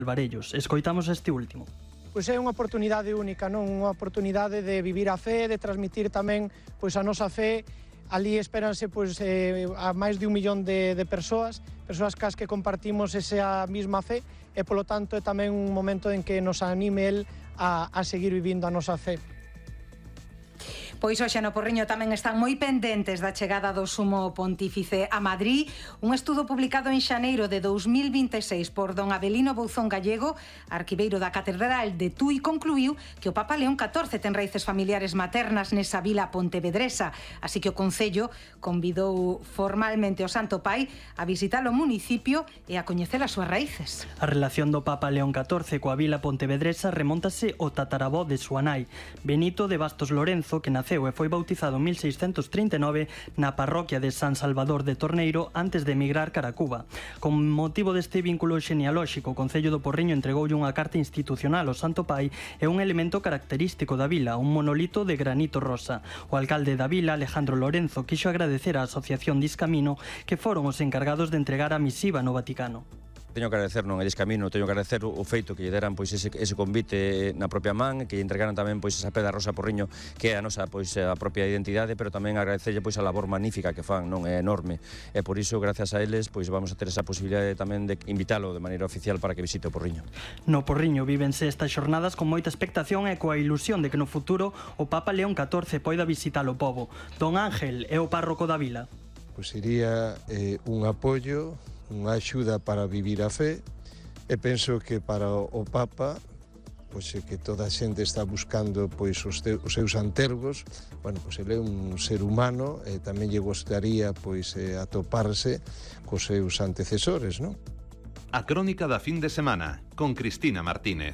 Alvarellos. Escoitamos este último. Pois é unha oportunidade única, non? Unha oportunidade de vivir a fe, de transmitir tamén pois a nosa fe. Ali espéranse pois, a máis de 1 millón de persoas cas que compartimos esa mesma fe e, polo tanto, é tamén un momento en que nos anime el a seguir vivindo a nosa fe. Pois hoxe no Porriño tamén están moi pendentes da chegada do Sumo Pontífice a Madrid. Un estudo publicado en xaneiro de 2026 por don Avelino Bouzón Gallego, arquiveiro da Catedral de Tui, concluiu que o Papa León XIV ten raíces familiares maternas nesa vila pontevedresa, así que o Concello convidou formalmente o Santo Pai a visitar o municipio e a coñecer as súas raíces. A relación do Papa León XIV coa vila pontevedresa remóntase ao tataravó de súa nai, Benito de Bastos Lorenzo, que naceu e foi bautizado en 1639 na parroquia de San Salvador de Torneiro antes de emigrar cara a Cuba. Con motivo deste vínculo xenealóxico, o Concello do Porriño entregoulle unha carta institucional ao Santo Pai e un elemento característico da vila, un monolito de granito rosa. O alcalde da vila, Alejandro Lorenzo, quixo agradecer á Asociación Discamino, que foron os encargados de entregar a misiva no Vaticano. Teño que agradecer, non é Discamino, teño que agradecer o feito que lle deran pois ese convite na propia man, que lle entregaran tamén pois esa pedra rosa Porriño, que é a nosa pois a propia identidade, pero tamén agradecerlle pois a labor magnífica que fan, non é enorme. E por iso, gracias a eles, pois vamos a ter esa posibilidade tamén de invitalo de maneira oficial para que visite o Porriño. No Porriño vívense estas xornadas con moita expectación e coa ilusión de que no futuro o Papa León XIV poida visitar o pobo. Don Ángel é o párroco da vila. Pois sería un apoio, unha axuda para vivir a fe, e penso que para o Papa, pois que toda a xente está buscando pois os seus antergos, bueno, pois ele é un ser humano e tamén lle gostaría pois atoparse cos seus antecesores, non? A crónica da fin de semana, con Cristina Martínez.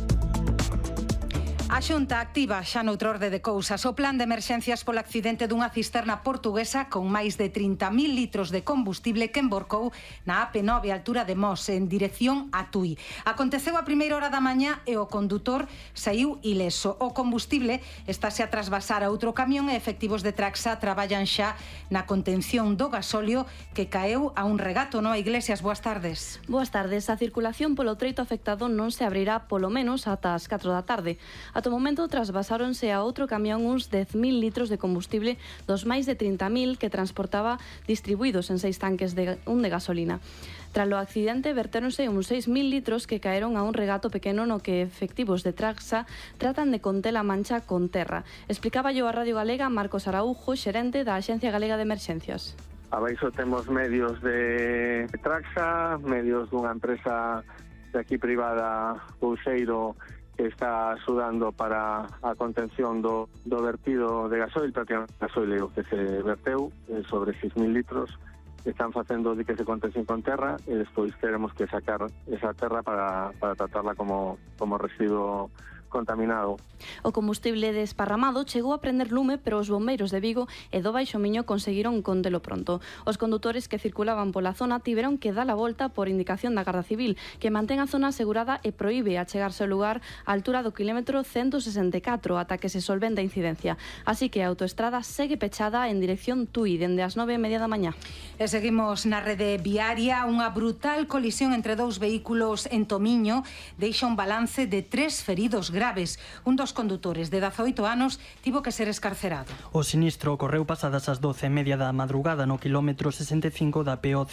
A Xunta activa xa noutro orde de cousas o plan de emerxencias polo accidente dunha cisterna portuguesa con máis de 30.000 litros de combustible que emborcou na AP9 altura de Mos en dirección a Tui. Aconteceu a primeira hora da mañá e o condutor saiu ileso. O combustible estáse a trasvasar a outro camión e efectivos de Traxa traballan xa na contención do gasóleo que caeu a un regato. Noa Iglesias, boas tardes. Boas tardes. A circulación polo treito afectado non se abrirá polo menos ata as 4 da tarde. Ata o momento trasvasáronse a outro camión uns 10.000 litros de combustible dos máis de 30.000 que transportaba distribuídos en 6 tanques de gasolina. Tras o accidente, vertéronse uns 6.000 litros que caeron a un regato pequeno no que efectivos de Traxa tratan de conter a mancha con terra. Explicaba yo a Radio Galega Marcos Araujo, xerente da Axencia Galega de Emerxencias. Abaixo temos medios de Traxa, medios dunha empresa de aquí privada, Pulseiro, que está axudando para a contención do vertido de gasoil, prácticamente gasoil que se verteu sobre 6.000 litros. Están facendo diques de contención con terra e despois teremos que sacar esa terra para tratarla como residuo contaminado. O combustible desparramado chegou a prender lume, pero os bombeiros de Vigo e do Baixo Miño conseguiron contelo pronto. Os condutores que circulaban pola zona tiveron que dar a volta por indicación da Garda Civil, que mantén a zona asegurada e proíbe achegarse ao lugar á altura do quilómetro 164 ata que se solvente a incidencia. Así que a autoestrada segue pechada en dirección Tui dende as 9:30 da mañá. E seguimos na rede viaria. Unha brutal colisión entre dous vehículos en Tomiño deixa un balance de 3 feridos graves. Un dos condutores de 18 anos tivo que ser escarcerado. O sinistro ocorreu pasadas as 12:30 da madrugada no quilómetro 65 da PO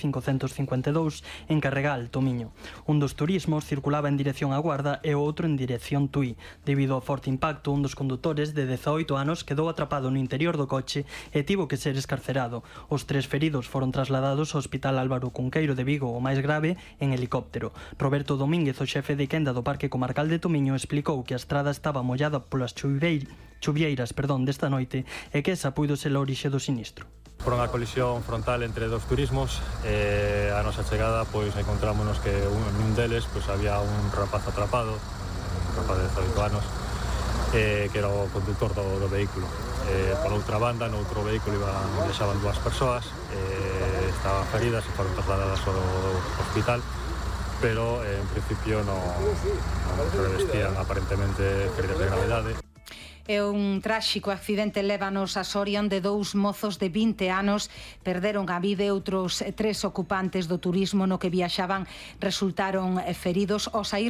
552 en Carregal, Tomiño. Un dos turismos circulaba en dirección a Guarda e o outro en dirección Tui. Debido ao forte impacto, un dos condutores de 18 anos quedou atrapado no interior do coche e tivo que ser escarcerado. Os 3 feridos foron trasladados ao Hospital Álvaro Cunqueiro de Vigo, o máis grave en helicóptero. Roberto Domínguez, o xefe de quenda do Parque Comarcal de Tomiño, explicou que a estrada estaba mollada polas chuvieiras desta noite e que esa puido ser a orixe do sinistro. Por unha colisión frontal entre dos turismos e a nosa chegada pois encontrámonos que en un deles pois había un rapaz atrapado, un rapaz de 18 anos, que era o conductor do vehículo. Por outra banda, no outro vehículo viaxaban 2 persoas, estaban feridas e foron trasladadas ao hospital, pero en principio non se revestían aparentemente feridas de gravedade. E un tráxico accidente lévanos a Soria, onde 2 mozos de 20 anos perderon a vida e outros 3 ocupantes do turismo no que viaxaban resultaron feridos ao saír